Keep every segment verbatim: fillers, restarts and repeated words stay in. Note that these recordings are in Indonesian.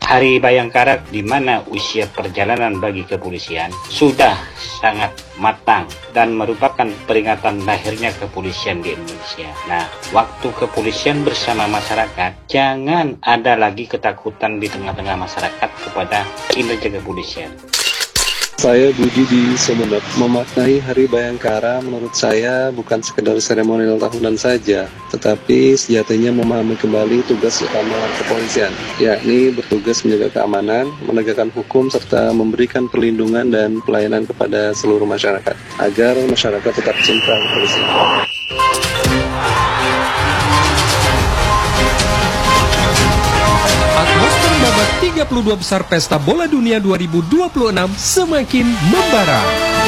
Hari Bayangkara, di mana usia perjalanan bagi kepolisian sudah sangat matang dan merupakan peringatan lahirnya kepolisian di Indonesia. Nah, waktu kepolisian bersama masyarakat, jangan ada lagi ketakutan di tengah-tengah masyarakat kepada kinerja kepolisian. Saya Budi di Sumeneb. Memaknai Hari Bayangkara menurut saya bukan sekedar seremonial tahunan saja, tetapi sejatinya memahami kembali tugas utama kepolisian, yakni bertugas menjaga keamanan, menegakkan hukum, serta memberikan perlindungan dan pelayanan kepada seluruh masyarakat, agar masyarakat tetap cinta kepolisian. Atmosfer babak tiga puluh dua besar Pesta Bola Dunia dua ribu dua puluh enam semakin membara.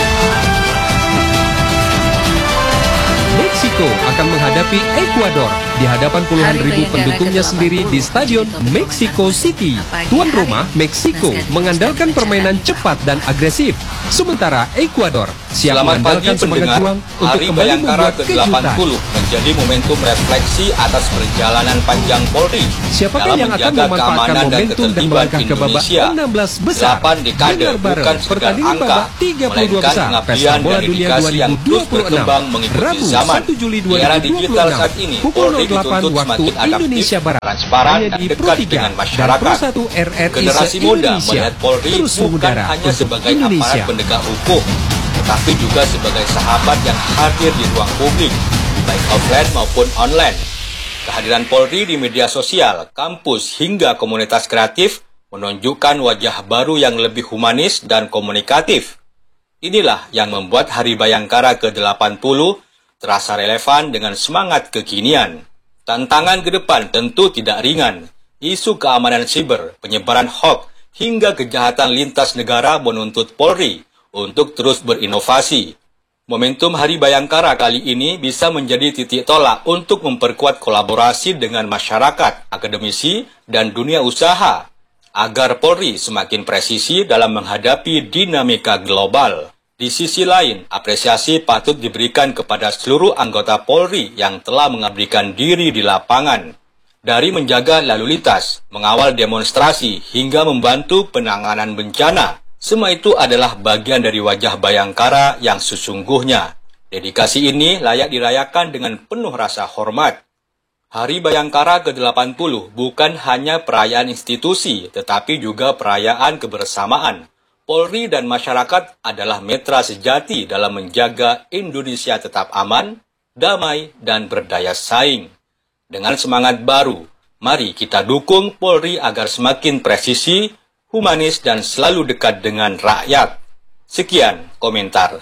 Meksiko akan menghadapi Ekuador di hadapan puluhan ribu pendukungnya sendiri di Stadion Mexico City. Tuan rumah Meksiko mengandalkan permainan cepat dan agresif, sementara Ekuador siap mengandalkan semangat juang untuk kembali membuat kejutan. Menjadi momentum refleksi atas perjalanan panjang Polri Siapakah yang akan memanfaatkan momentum dan melangkah ke babak enam belas besar? Dengar bareng pertandingan babak tiga puluh dua besar Pesta Bola Dunia dua ribu dua puluh enam Rabu satu Juli dua ribu dua puluh enam pukul nol delapan waktu Indonesia Barat, hanya di Pro tiga dan Pro satu R R I se-Indonesia, terus mengudara untuk Indonesia. Penegak hukum, tetapi juga sebagai sahabat yang hadir di ruang publik, baik offline maupun online. Kehadiran Polri di media sosial, kampus, hingga komunitas kreatif menunjukkan wajah baru yang lebih humanis dan komunikatif. Inilah yang membuat Hari Bayangkara ke delapan puluh terasa relevan dengan semangat kekinian. Tantangan ke depan tentu tidak ringan. Isu keamanan siber, penyebaran hoax, hingga kejahatan lintas negara menuntut Polri untuk terus berinovasi. Momentum Hari Bayangkara kali ini bisa menjadi titik tolak untuk memperkuat kolaborasi dengan masyarakat, akademisi, dan dunia usaha, agar Polri semakin presisi dalam menghadapi dinamika global. Di sisi lain, apresiasi patut diberikan kepada seluruh anggota Polri yang telah mengabdikan diri di lapangan. Dari menjaga lalu lintas, mengawal demonstrasi, hingga membantu penanganan bencana. Semua itu adalah bagian dari wajah Bayangkara yang sesungguhnya. Dedikasi ini layak dirayakan dengan penuh rasa hormat. Hari Bayangkara ke delapan puluh bukan hanya perayaan institusi, tetapi juga perayaan kebersamaan. Polri dan masyarakat adalah mitra sejati dalam menjaga Indonesia tetap aman, damai, dan berdaya saing. Dengan semangat baru, mari kita dukung Polri agar semakin presisi, humanis, dan selalu dekat dengan rakyat. Sekian komentar.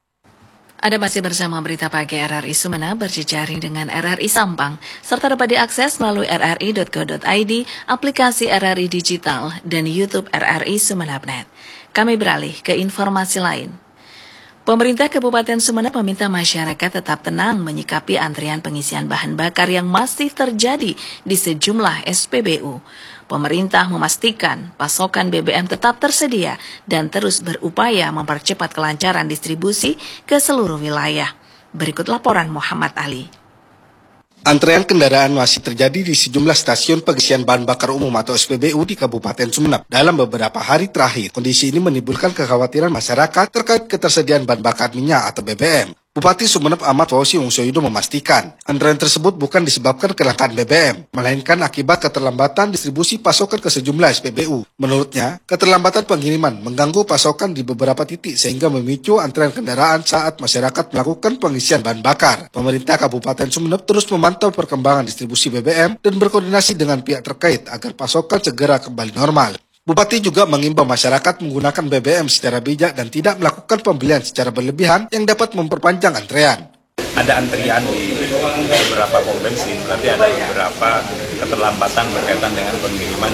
Anda masih bersama Berita Pagi R R I Sumeneb berjejaring dengan R R I Sampang, serta dapat diakses melalui r r i dot co dot i d, aplikasi R R I Digital, dan YouTube R R I Sumeneb dot net. Kami beralih ke informasi lain. Pemerintah Kabupaten Sumeneb meminta masyarakat tetap tenang menyikapi antrian pengisian bahan bakar yang masih terjadi di sejumlah S P B U. Pemerintah memastikan pasokan B B M tetap tersedia dan terus berupaya mempercepat kelancaran distribusi ke seluruh wilayah. Berikut laporan Muhammad Ali. Antrean kendaraan masih terjadi di sejumlah stasiun pengisian bahan bakar umum atau S P B U di Kabupaten Sumeneb. Dalam beberapa hari terakhir, kondisi ini menimbulkan kekhawatiran masyarakat terkait ketersediaan bahan bakar minyak atau B B M. Bupati Sumeneb Ahmad Fauzi Wongsoyudo memastikan, antrean tersebut bukan disebabkan kelangkaan B B M, melainkan akibat keterlambatan distribusi pasokan ke sejumlah S P B U. Menurutnya, keterlambatan pengiriman mengganggu pasokan di beberapa titik sehingga memicu antrean kendaraan saat masyarakat melakukan pengisian bahan bakar. Pemerintah Kabupaten Sumeneb terus memantau perkembangan distribusi B B M dan berkoordinasi dengan pihak terkait agar pasokan segera kembali normal. Bupati juga mengimbau masyarakat menggunakan B B M secara bijak dan tidak melakukan pembelian secara berlebihan yang dapat memperpanjang antrean. Ada antrian di beberapa pom bensin, tapi ada beberapa keterlambatan berkaitan dengan pengiriman.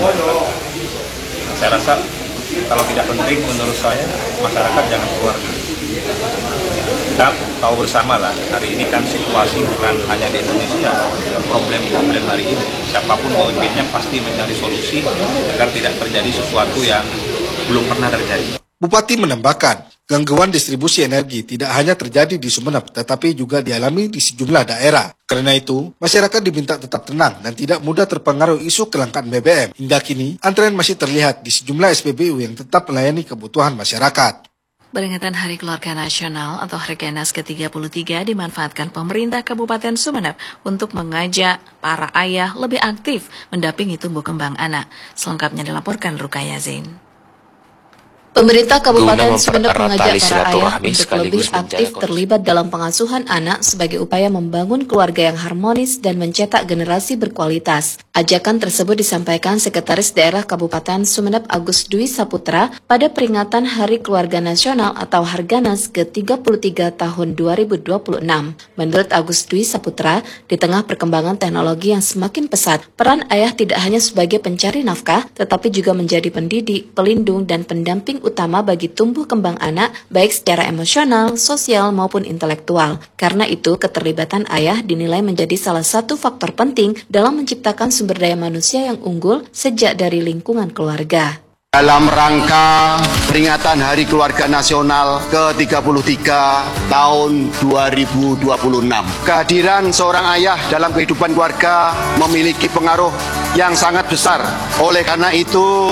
Saya rasa kalau tidak penting menurut saya masyarakat jangan keluar. Kita tahu bersama lah, hari ini kan situasi bukan hanya di Indonesia, problem-problem hari ini. Siapapun pemimpinnya pasti mencari solusi agar tidak terjadi sesuatu yang belum pernah terjadi. Bupati menambahkan, Gangguan distribusi energi tidak hanya terjadi di Sumeneb, tetapi juga dialami di sejumlah daerah. Karena itu, masyarakat diminta tetap tenang dan tidak mudah terpengaruh isu kelangkaan B B M. Hingga kini, antrean masih terlihat di sejumlah S P B U yang tetap melayani kebutuhan masyarakat. Peringatan Hari Keluarga Nasional atau Harganas ke tiga puluh tiga dimanfaatkan pemerintah Kabupaten Sumeneb untuk mengajak para ayah lebih aktif mendampingi tumbuh kembang anak. Selengkapnya dilaporkan Rukaya Zain. Pemerintah Kabupaten Sumeneb mengajak para ayah untuk lebih aktif terlibat dalam pengasuhan anak sebagai upaya membangun keluarga yang harmonis dan mencetak generasi berkualitas. Ajakan tersebut disampaikan Sekretaris Daerah Kabupaten Sumeneb Agus Dwi Saputra pada peringatan Hari Keluarga Nasional atau Harganas ke tiga puluh tiga tahun dua ribu dua puluh enam. Menurut Agus Dwi Saputra, di tengah perkembangan teknologi yang semakin pesat, peran ayah tidak hanya sebagai pencari nafkah, tetapi juga menjadi pendidik, pelindung, dan pendamping utama bagi tumbuh kembang anak, baik secara emosional, sosial, maupun intelektual. Karena itu, keterlibatan ayah dinilai menjadi salah satu faktor penting dalam menciptakan sumber daya manusia yang unggul sejak dari lingkungan keluarga. Dalam rangka peringatan Hari Keluarga Nasional ke tiga puluh tiga tahun dua ribu dua puluh enam, kehadiran seorang ayah dalam kehidupan keluarga memiliki pengaruh yang sangat besar. Oleh karena itu,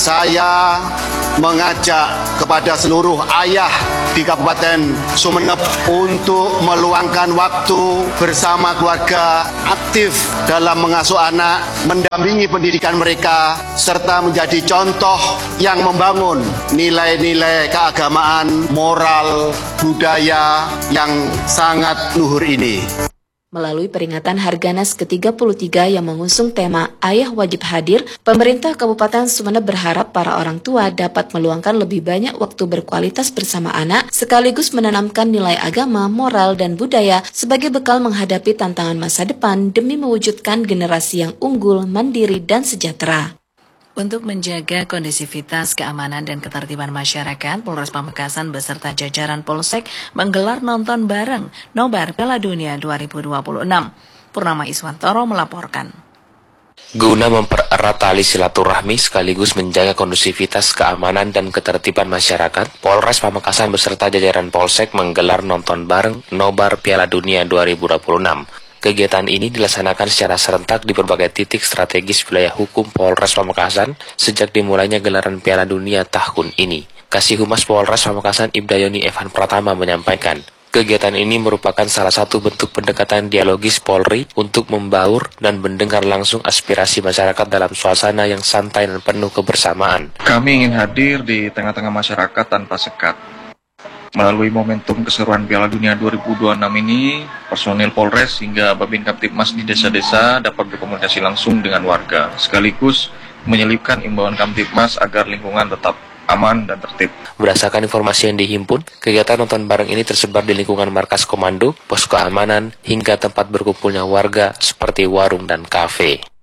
saya mengajak kepada seluruh ayah di Kabupaten Sumeneb untuk meluangkan waktu bersama keluarga, aktif dalam mengasuh anak, mendampingi pendidikan mereka, serta menjadi contoh yang membangun nilai-nilai keagamaan, moral, budaya yang sangat luhur ini. Melalui peringatan Harganas ke tiga puluh tiga yang mengusung tema Ayah Wajib Hadir, pemerintah Kabupaten Sumeneb berharap para orang tua dapat meluangkan lebih banyak waktu berkualitas bersama anak, sekaligus menanamkan nilai agama, moral, dan budaya sebagai bekal menghadapi tantangan masa depan demi mewujudkan generasi yang unggul, mandiri, dan sejahtera. Untuk menjaga kondisivitas, keamanan, dan ketertiban masyarakat, Polres Pamekasan beserta jajaran Polsek menggelar nonton bareng Nobar Piala Dunia dua ribu dua puluh enam. Purnama Iswantoro melaporkan. Guna mempererat tali silaturahmi sekaligus menjaga kondusivitas, keamanan, dan ketertiban masyarakat, Polres Pamekasan beserta jajaran Polsek menggelar nonton bareng Nobar Piala Dunia dua ribu dua puluh enam. Kegiatan ini dilaksanakan secara serentak di berbagai titik strategis wilayah hukum Polres Pamekasan sejak dimulainya gelaran Piala Dunia tahun ini. Kasih Humas Polres Pamekasan Ibdayoni Evan Pratama menyampaikan, kegiatan ini merupakan salah satu bentuk pendekatan dialogis Polri untuk membaur dan mendengar langsung aspirasi masyarakat dalam suasana yang santai dan penuh kebersamaan. Kami ingin hadir di tengah-tengah masyarakat tanpa sekat. Melalui momentum keseruan Piala Dunia dua ribu dua puluh enam ini, personil Polres hingga Babin Kamtibmas di desa-desa dapat berkomunikasi langsung dengan warga, sekaligus menyelipkan imbauan Kamtibmas agar lingkungan tetap aman dan tertib. Berdasarkan informasi yang dihimpun, kegiatan nonton bareng ini tersebar di lingkungan markas komando, pos keamanan, hingga tempat berkumpulnya warga seperti warung dan kafe.